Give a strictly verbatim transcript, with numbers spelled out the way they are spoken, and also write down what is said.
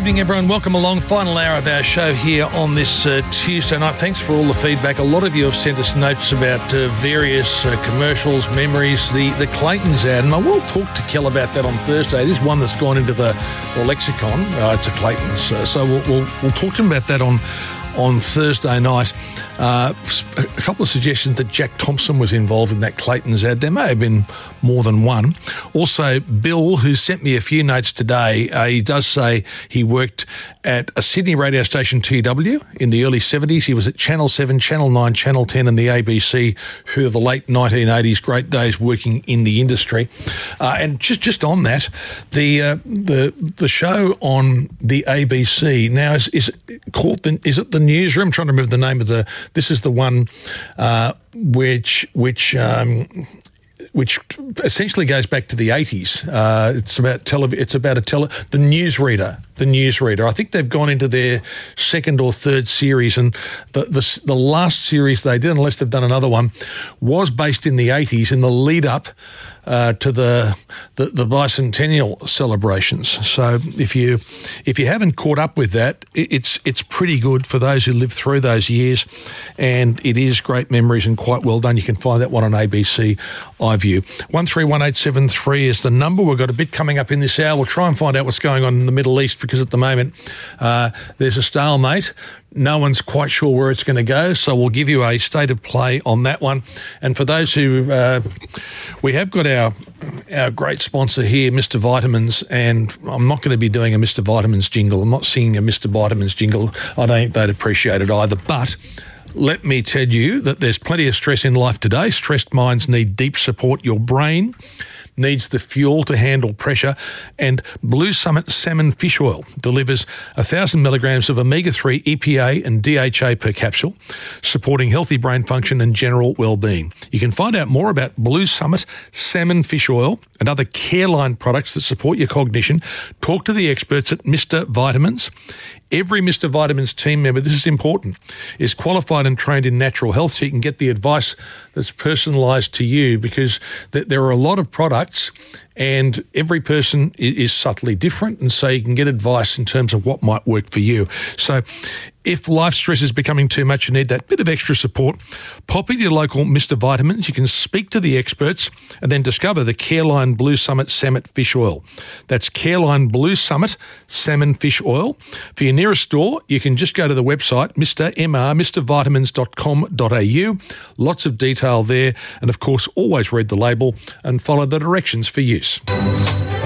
evening, everyone. Welcome along. Final hour of our show here on this uh, Tuesday night. Thanks for all the feedback. A lot of you have sent us notes about uh, various uh, commercials, memories, the, the Clayton's ad. And I will talk to Kel about that on Thursday. It is one that's gone into the, the lexicon. Uh, it's a Clayton's. Uh, so we'll, we'll, we'll talk to him about that on on Thursday night. Uh, a couple of suggestions that Jack Thompson was involved in that Clayton's ad. There may have been more than one. Also, Bill, who sent me a few notes today, uh, he does say he worked at a Sydney radio station, T W, in the early seventies. He was at Channel seven, Channel nine, Channel ten and the A B C through the late nineteen eighties. Great days working in the industry. Uh, and just, just on that, the uh, the the show on the A B C now is, is called, the, is it the Newsroom? I'm trying to remember the name of the, this is the one uh, which, which, um, which essentially goes back to the eighties. Uh, it's about tele- It's about a tele- the newsreader. The newsreader. I think they've gone into their second or third series, and the, the the last series they did, unless they've done another one, was based in the eighties in the lead up uh, to the, the the bicentennial celebrations. So if you if you haven't caught up with that, it, it's it's pretty good for those who lived through those years, and it is great memories and quite well done. You can find that one on A B C iView. one three one eight seven three is the number. We've got a bit coming up in this hour. We'll try and find out what's going on in the Middle East, because at the moment uh, there's a stalemate. No one's quite sure where it's going to go, so we'll give you a state of play on that one. And for those who, uh, we have got our our great sponsor here, Mister Vitamins, and I'm not going to be doing a Mister Vitamins jingle. I'm not singing a Mister Vitamins jingle. I don't think they'd appreciate it either, but let me tell you that there's plenty of stress in life today. Stressed minds need deep support. Your brain needs the fuel to handle pressure, and Blue Summit Salmon Fish Oil delivers one thousand milligrams of omega three, E P A and D H A per capsule, supporting healthy brain function and general well-being. You can find out more about Blue Summit Salmon Fish Oil and other Careline products that support your cognition. Talk to the experts at Mister Vitamins. Every Mister Vitamins team member, this is important, is qualified and trained in natural health, so you can get the advice that's personalised to you, because th- there are a lot of products and every person is subtly different, and so you can get advice in terms of what might work for you. So if life stress is becoming too much, you need that bit of extra support, pop into your local Mister Vitamins. You can speak to the experts and then discover the Careline Blue Summit Salmon Fish Oil. That's Careline Blue Summit Salmon Fish Oil. For your nearest store, you can just go to the website, Mister M R, mister vitamins dot com dot a u. Lots of detail there. And of course, always read the label and follow the directions for use.